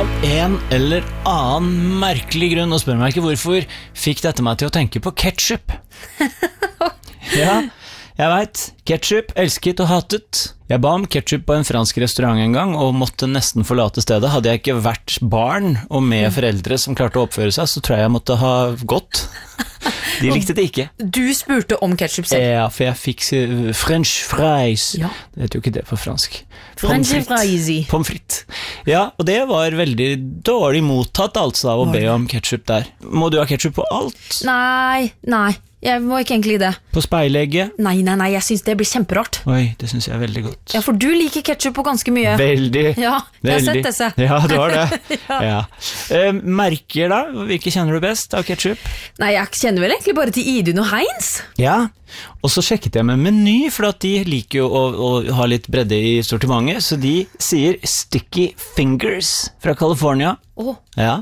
Av en eller annen merkelig grunn, og spør meg ikke hvorfor, fikk dette meg til å tenke på ketchup. Ja, jeg vet, ketchup, elsket og hatet. Jeg ba om ketchup på en fransk restaurant en gang, og måtte nesten forlate stedet. Hadde jeg ikke vært barn og med foreldre som klarte å oppføre seg, så tror jeg måtte ha gått. De likte det ikke. Du spurte om ketchup selv? Ja, for jeg fikk French fries. Ja. Det heter jo ikke det på fransk. French fries. Pommes frites. Ja, og det var veldig dårlig mottatt altså å be om ketchup der. Må du ha ketchup på alt? Nei, jeg må ikke egentlig det. På speilegget? Nei, jeg synes det blir kjemperart. Oi, det synes jeg er veldig godt. Ja, for du liker ketchup på ganske mye. Veldig. Ja, jeg har sett disse. Ja, det var det. Ja. Merker da? Hvilke kjenner du best av ketchup? Nei, jeg kjenner vel egentlig bare til Idun og Heinz. Ja, og så sjekket jeg med Meny, for at de liker jo å ha litt bredde i sortimentet, så de sier Sticky Fingers fra California. Ja.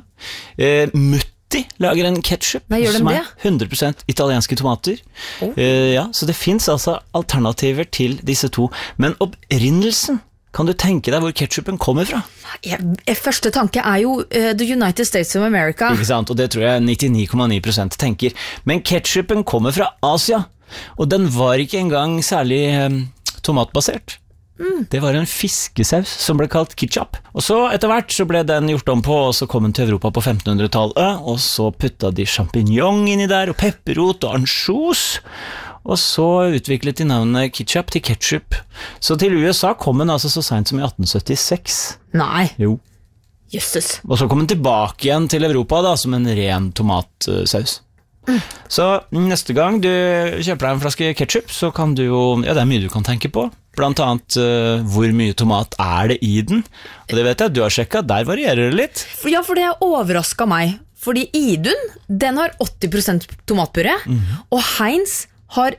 Mutti lager en ketchup som er 100% italienske tomater. Ja, så det finnes altså alternativer til disse to. Men opprinnelsen, kan du tenke deg hvor ketchupen kommer fra? Første tanke er jo The United States of America. Ikke sant, og det tror jeg 99,9% tenker. Men ketchupen kommer fra Asia, og den var ikke engang særlig tomatbasert. Det var en fiskesaus som ble kalt ketchup. Og så etter hvert så ble den gjort om på, og så kom den til Europa på 1500-tallet, og så puttet de champignon inni der, og pepperrot og ansjos, og så utviklet de navnet ketchup til ketchup. Så til USA kom den altså så sent som i 1876. Nei. Jo. Jøsses. Og så kom den tilbake igjen til Europa da, som en ren tomatsaus. Så neste gang du kjøper deg en flaske ketchup, så kan du jo, ja, det er mye du kan tenke på. Blant annet hvor mye tomat er det i den. Og det vet jeg, du har sjekket, der varierer det litt. Ja, for det har overrasket meg. Fordi Idun, den har 80% tomatpuré, og Heinz har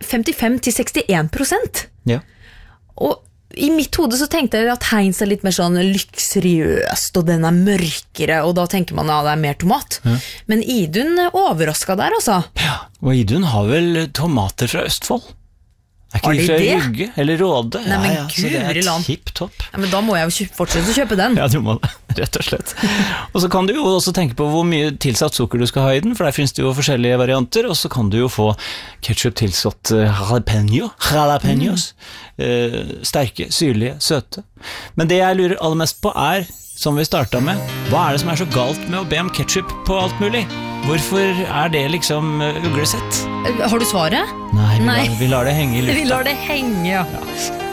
55-61%. Ja. Og i mitt hode så tenkte jeg at Heinz er litt mer sånn luksuriøst, og den er mørkere, og da tenker man at det er mer tomat. Men Idun overrasket der, altså. Ja, og Idun har vel tomater fra Østfold. Er ikke de fra Rugge eller Råde? Nei, men ja, så det er tipp-topp. Ja, men da må jeg jo fortsette å kjøpe den. Ja, du må det, rett og slett. Og så kan du jo også tenke på hvor mye tilsatt sukker du skal ha i den, for der finnes det jo forskjellige varianter, og så kan du jo få ketchup tilsatt jalapeños, sterke, syrlige, søte. Men det jeg lurer aller mest på er, som vi startet med, hva er det som er så galt med å be om ketchup på alt mulig? Hvorfor er det liksom uglesett? Har du svaret? Nei, vi lar det henge i lufta. Vi lar det henge, ja.